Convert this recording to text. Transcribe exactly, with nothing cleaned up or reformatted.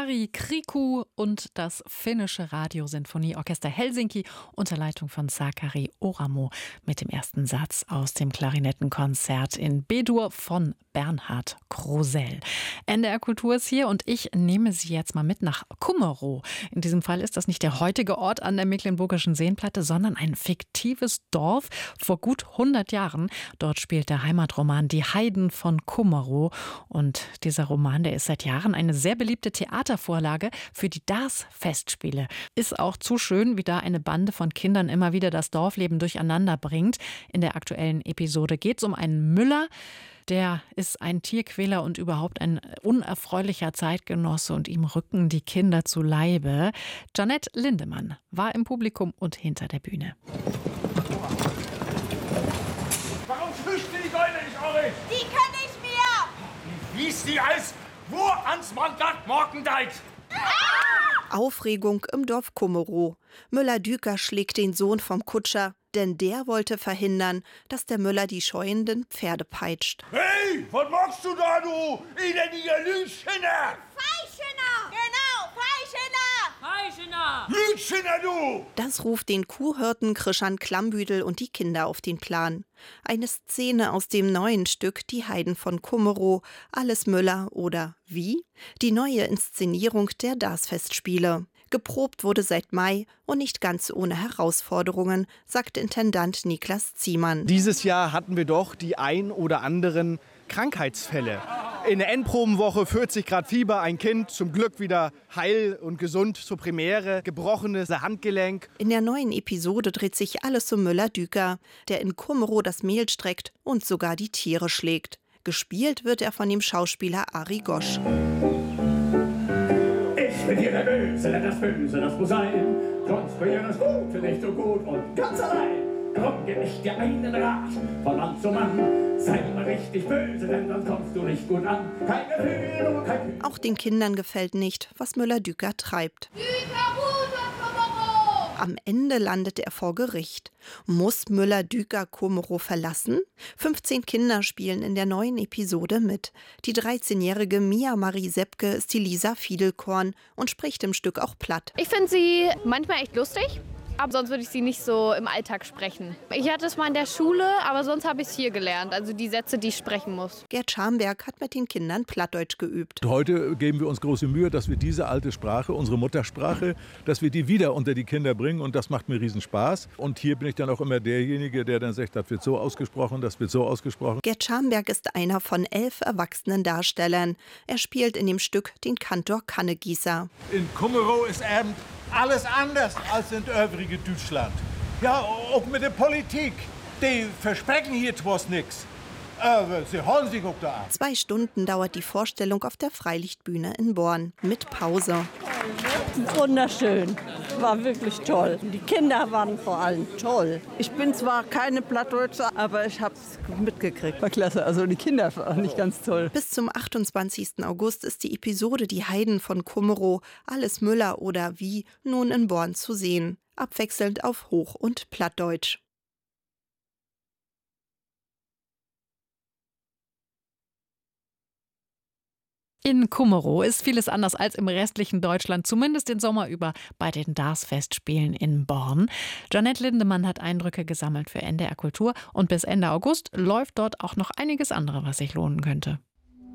Sakari Kriku und das finnische Radiosinfonieorchester Helsinki unter Leitung von Sakari Oramo mit dem ersten Satz aus dem Klarinettenkonzert in B-Dur von Bernhard Krosell. N D R Kultur ist hier und ich nehme Sie jetzt mal mit nach Kummerow. In diesem Fall ist das nicht der heutige Ort an der Mecklenburgischen Seenplatte, sondern ein fiktives Dorf vor gut hundert Jahren. Dort spielt der Heimatroman Die Heiden von Kummerow. Und dieser Roman, der ist seit Jahren eine sehr beliebte Theatervorlage für die Darß-Festspiele. Ist auch zu schön, wie da eine Bande von Kindern immer wieder das Dorfleben durcheinander bringt. In der aktuellen Episode geht es um einen Müller. Der ist ein Tierquäler und überhaupt ein unerfreulicher Zeitgenosse und ihm rücken die Kinder zu Leibe. Jeanette Lindemann war im Publikum und hinter der Bühne. Warum fischt die Keule nicht, Ulrich? Die kann ich mir! Wie hieß die als wo ans Mandat Morgendeit? Aufregung im Dorf Kummerow. Müller-Düker schlägt den Sohn vom Kutscher, denn der wollte verhindern, dass der Müller die scheuenden Pferde peitscht. Hey, was machst du da, du elendiger Lütschinner? Feischener! Genau, Feischener! Feischener! Lütschinner, du! Das ruft den Kuhhirten Krischan Klammbüdel und die Kinder auf den Plan. Eine Szene aus dem neuen Stück Die Heiden von Kummerow, Alles Müller oder Wie? Die neue Inszenierung der Darß-Festspiele. Geprobt wurde seit Mai und nicht ganz ohne Herausforderungen, sagt Intendant Niklas Ziemann. Dieses Jahr hatten wir doch die ein oder anderen Krankheitsfälle. In der Endprobenwoche vierzig Grad Fieber, ein Kind zum Glück wieder heil und gesund zur Premiere, gebrochenes Handgelenk. In der neuen Episode dreht sich alles um Müller-Düker, der in Kummerow das Mehl streckt und sogar die Tiere schlägt. Gespielt wird er von dem Schauspieler Ari Gosch. Ich bin hier der Böse, denn das Böse, das muss sein. Sonst wäre das Gute nicht so gut und ganz allein. Drum geb ich dir einen Rat, von Mann zu Mann. Sei mal richtig böse, denn sonst kommst du nicht gut an. Kein Gefühl und kein Gefühl. Auch den Kindern gefällt nicht, was Müller-Düker treibt. Am Ende landet er vor Gericht. Muss Müller-Düker Kummerow verlassen? fünfzehn Kinder spielen in der neuen Episode mit. Die dreizehnjährige Mia Marie Seppke ist die Lisa Fiedelkorn und spricht im Stück auch platt. Ich finde sie manchmal echt lustig, aber sonst würde ich sie nicht so im Alltag sprechen. Ich hatte es mal in der Schule, aber sonst habe ich es hier gelernt, also die Sätze, die ich sprechen muss. Gerd Schamberg hat mit den Kindern Plattdeutsch geübt. Heute geben wir uns große Mühe, dass wir diese alte Sprache, unsere Muttersprache, dass wir die wieder unter die Kinder bringen und das macht mir riesen Spaß. Und hier bin ich dann auch immer derjenige, der dann sagt, das wird so ausgesprochen, das wird so ausgesprochen. Gerd Schamberg ist einer von elf erwachsenen Darstellern. Er spielt in dem Stück den Kantor Kannegießer. In Kummerow ist eben alles anders als in übrigen Deutschland. Ja, auch mit der Politik. Die versprechen hier etwas nichts. Aber sie holen sich auch da an. Zwei Stunden dauert die Vorstellung auf der Freilichtbühne in Born. Mit Pause. Wunderschön. War wirklich toll. Die Kinder waren vor allem toll. Ich bin zwar keine Plattdeutsche, aber ich habe es mitgekriegt. War klasse. Also die Kinder waren nicht ganz toll. Bis zum achtundzwanzigsten August ist die Episode Die Heiden von Kummerow, Alles Müller oder Wie nun in Born zu sehen. Abwechselnd auf Hoch- und Plattdeutsch. In Kummerow ist vieles anders als im restlichen Deutschland, zumindest den Sommer über bei den Darß-Festspielen in Born. Jeanette Lindemann hat Eindrücke gesammelt für N D R Kultur und bis Ende August läuft dort auch noch einiges andere, was sich lohnen könnte.